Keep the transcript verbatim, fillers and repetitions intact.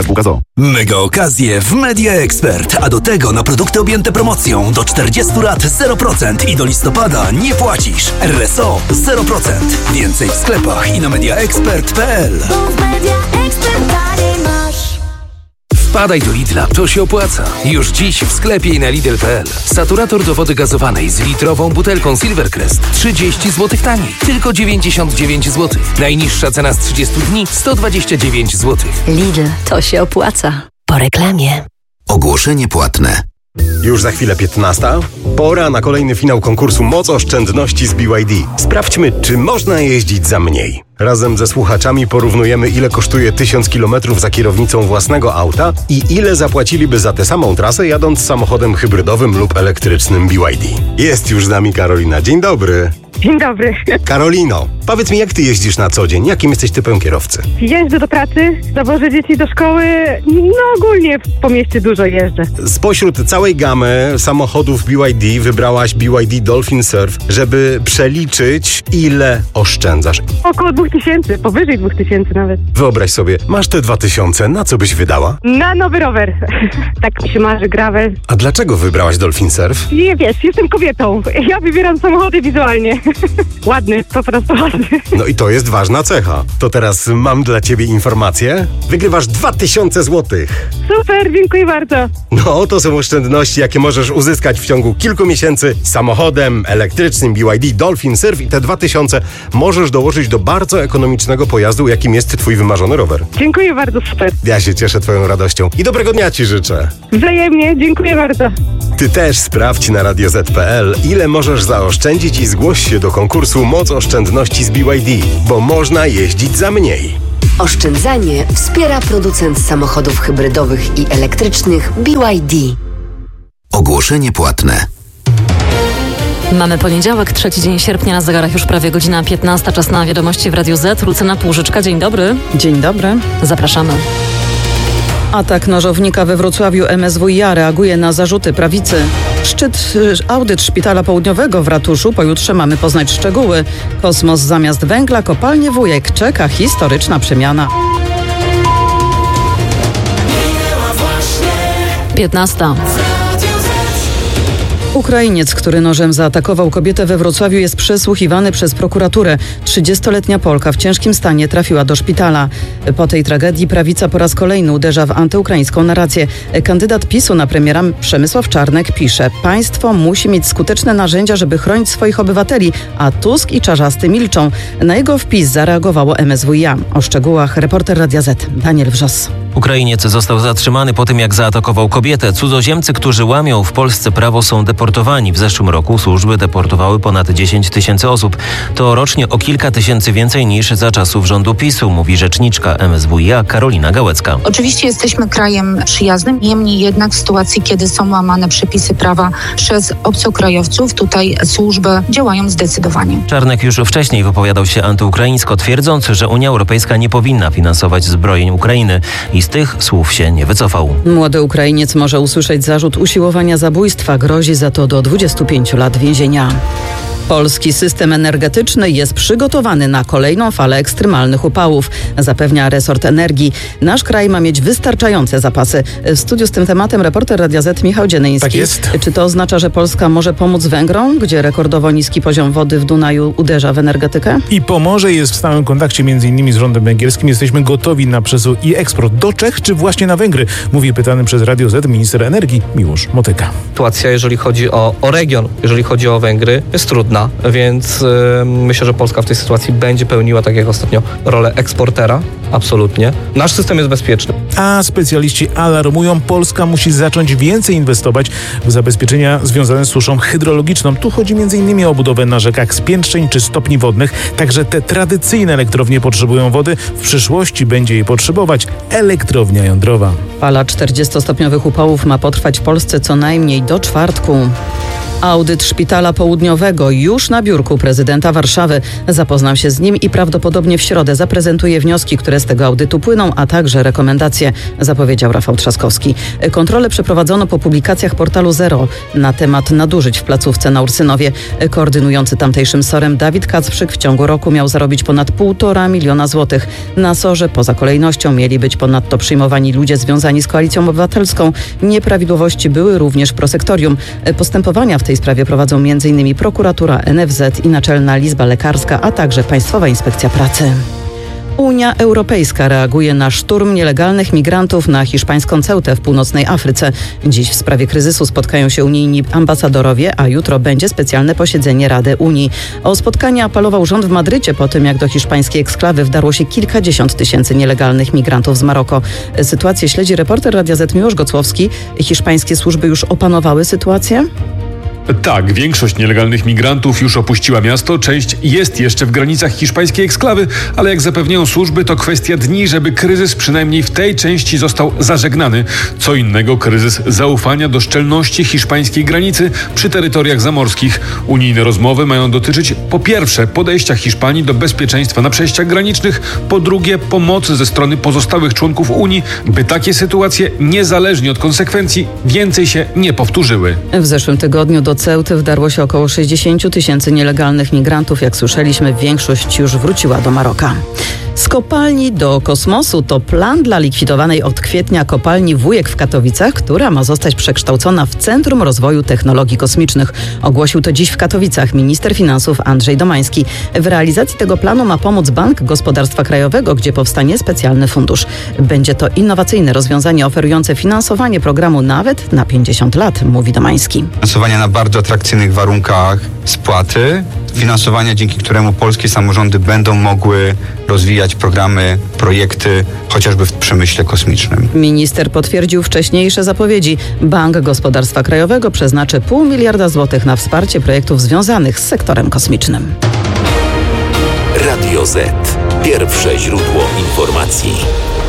Spółka z o o. Mega okazje w Media Expert, a do tego na produkty objęte promocją do czterdziestu lat zero procent i do listopada nie płacisz. R S O zero procent. Więcej w sklepach i na mediaexpert kropka p l. Wpadaj do Lidla, to się opłaca. Już dziś w sklepie i na lidl kropka p l. Saturator do wody gazowanej z litrową butelką Silvercrest trzydzieści złotych taniej. Tylko dziewięćdziesiąt dziewięć złotych. Najniższa cena z trzydziestu dni sto dwadzieścia dziewięć złotych. Lidl, to się opłaca. Po reklamie. Ogłoszenie płatne. Już za chwilę piętnasta. Pora na kolejny finał konkursu Moc Oszczędności z B Y D. Sprawdźmy, czy można jeździć za mniej. Razem ze słuchaczami porównujemy, ile kosztuje tysiąc kilometrów za kierownicą własnego auta i ile zapłaciliby za tę samą trasę jadąc samochodem hybrydowym lub elektrycznym B Y D. Jest już z nami Karolina. Dzień dobry. Dzień dobry. Karolino, powiedz mi, jak ty jeździsz na co dzień? Jakim jesteś typem kierowcy? Jeżdżę do pracy, zawożę dzieci do szkoły, no ogólnie po mieście dużo jeżdżę. Spośród całej gamy samochodów B Y D wybrałaś B Y D Dolphin Surf, żeby przeliczyć, ile oszczędzasz. Około dwóch tysięcy, powyżej dwóch tysięcy nawet. Wyobraź sobie, masz te dwa tysiące, na co byś wydała? Na nowy rower. Tak mi się marzy, gravel. A dlaczego wybrałaś Dolphin Surf? Nie wiesz, jestem kobietą. Ja wybieram samochody wizualnie. Ładny, po prostu ładny. No i to jest ważna cecha. To teraz mam dla ciebie informację. Wygrywasz dwa tysiące złotych. Super, dziękuję bardzo. No, to są oszczędności, jakie możesz uzyskać w ciągu kilku miesięcy samochodem elektrycznym B Y D Dolphin Surf i te dwa tysiące możesz dołożyć do bardzo ekonomicznego pojazdu, jakim jest twój wymarzony rower. Dziękuję bardzo, super. Ja się cieszę twoją radością i dobrego dnia ci życzę. Wzajemnie, dziękuję bardzo. Ty też sprawdź na radio zet kropka p l, ile możesz zaoszczędzić i zgłoś się do konkursu Moc Oszczędności z B Y D, bo można jeździć za mniej. Oszczędzanie wspiera producent samochodów hybrydowych i elektrycznych B Y D. Ogłoszenie płatne. Mamy poniedziałek, trzeci dzień sierpnia, na zegarach już prawie godzina piętnasta, czas na wiadomości w Radiu Z. Lucyna Półżyczka, dzień dobry. Dzień dobry. Zapraszamy. Atak nożownika we Wrocławiu. M S W i a reaguje na zarzuty prawicy. Szczyt, audyt Szpitala Południowego w ratuszu. Pojutrze mamy poznać szczegóły. Kosmos zamiast węgla, kopalnie Wujek. Czeka historyczna przemiana. piętnasta. Ukrainiec, który nożem zaatakował kobietę we Wrocławiu, jest przesłuchiwany przez prokuraturę. trzydziestoletnia Polka w ciężkim stanie trafiła do szpitala. Po tej tragedii prawica po raz kolejny uderza w antyukraińską narrację. Kandydat PiSu na premiera Przemysław Czarnek pisze: państwo musi mieć skuteczne narzędzia, żeby chronić swoich obywateli, a Tusk i Czarzasty milczą. Na jego wpis zareagowało M S W i a. O szczegółach reporter Radia Z Daniel Wrzos. Ukrainiec został zatrzymany po tym, jak zaatakował kobietę. Cudzoziemcy, którzy łamią w Polsce prawo, są deportowani. W zeszłym roku służby deportowały ponad dziesięć tysięcy osób. To rocznie o kilka tysięcy więcej niż za czasów rządu PiSu, mówi rzeczniczka M S W i a Karolina Gałecka. Oczywiście jesteśmy krajem przyjaznym, niemniej jednak w sytuacji, kiedy są łamane przepisy prawa przez obcokrajowców, tutaj służby działają zdecydowanie. Czarnek już wcześniej wypowiadał się antyukraińsko, twierdząc, że Unia Europejska nie powinna finansować zbrojeń Ukrainy i z tych słów się nie wycofał. Młody Ukrainiec może usłyszeć zarzut usiłowania zabójstwa. Grozi za to do dwudziestu pięciu lat więzienia. Polski system energetyczny jest przygotowany na kolejną falę ekstremalnych upałów, zapewnia resort energii. Nasz kraj ma mieć wystarczające zapasy. W studiu z tym tematem reporter Radia Z Michał Dzienyński. Tak jest. Czy to oznacza, że Polska może pomóc Węgrom, gdzie rekordowo niski poziom wody w Dunaju uderza w energetykę? I pomoże, jest w stałym kontakcie między innymi z rządem węgierskim. Jesteśmy gotowi na przesył i eksport do Czech, czy właśnie na Węgry, mówi pytany przez Radio Z minister energii Miłosz Motyka. Sytuacja, jeżeli chodzi o, o region, jeżeli chodzi o Węgry, jest trudna. Więc yy, myślę, że Polska w tej sytuacji będzie pełniła, tak jak ostatnio, rolę eksportera. Absolutnie. Nasz system jest bezpieczny. A specjaliści alarmują, Polska musi zacząć więcej inwestować w zabezpieczenia związane z suszą hydrologiczną. Tu chodzi między innymi o budowę na rzekach spiętrzeń czy stopni wodnych. Także te tradycyjne elektrownie potrzebują wody. W przyszłości będzie jej potrzebować elektrownia jądrowa. Fala czterdziestostopniowych upałów ma potrwać w Polsce co najmniej do czwartku. Audyt Szpitala Południowego już na biurku prezydenta Warszawy. Zapoznam się z nim i prawdopodobnie w środę zaprezentuję wnioski, które z tego audytu płyną, a także rekomendacje, zapowiedział Rafał Trzaskowski. Kontrolę przeprowadzono po publikacjach portalu Zero na temat nadużyć w placówce na Ursynowie. Koordynujący tamtejszym sorem Dawid Kacprzyk w ciągu roku miał zarobić ponad półtora miliona złotych. Na sorze poza kolejnością mieli być ponadto przyjmowani ludzie związani z Koalicją Obywatelską. Nieprawidłowości były również w prosektorium. Postępowania w tej sprawie prowadzą między innymi prokuratura, N F Z i Naczelna Izba Lekarska, a także Państwowa Inspekcja Pracy. Unia Europejska reaguje na szturm nielegalnych migrantów na hiszpańską Ceutę w północnej Afryce. Dziś w sprawie kryzysu spotkają się unijni ambasadorowie, a jutro będzie specjalne posiedzenie Rady Unii. O spotkanie apelował rząd w Madrycie po tym, jak do hiszpańskiej eksklawy wdarło się kilkadziesiąt tysięcy nielegalnych migrantów z Maroko. Sytuację śledzi reporter Radia Z Miłosz Gocłowski. Hiszpańskie służby już opanowały sytuację? Tak, większość nielegalnych migrantów już opuściła miasto, część jest jeszcze w granicach hiszpańskiej eksklawy, ale jak zapewniają służby, to kwestia dni, żeby kryzys przynajmniej w tej części został zażegnany. Co innego kryzys zaufania do szczelności hiszpańskiej granicy przy terytoriach zamorskich. Unijne rozmowy mają dotyczyć po pierwsze podejścia Hiszpanii do bezpieczeństwa na przejściach granicznych, po drugie pomocy ze strony pozostałych członków Unii, by takie sytuacje niezależnie od konsekwencji więcej się nie powtórzyły. W zeszłym tygodniu do Ceuty wdarło się około sześćdziesiąt tysięcy nielegalnych migrantów. Jak słyszeliśmy, większość już wróciła do Maroka. Z kopalni do kosmosu to plan dla likwidowanej od kwietnia kopalni Wujek w Katowicach, która ma zostać przekształcona w Centrum Rozwoju Technologii Kosmicznych. Ogłosił to dziś w Katowicach minister finansów Andrzej Domański. W realizacji tego planu ma pomóc Bank Gospodarstwa Krajowego, gdzie powstanie specjalny fundusz. Będzie to innowacyjne rozwiązanie oferujące finansowanie programu nawet na pięćdziesiąt lat, mówi Domański. Finansowanie na bardzo atrakcyjnych warunkach spłaty, finansowania, dzięki któremu polskie samorządy będą mogły rozwijać programy, projekty, chociażby w przemyśle kosmicznym. Minister potwierdził wcześniejsze zapowiedzi. Bank Gospodarstwa Krajowego przeznaczy pół miliarda złotych na wsparcie projektów związanych z sektorem kosmicznym. Radio Z. Pierwsze źródło informacji.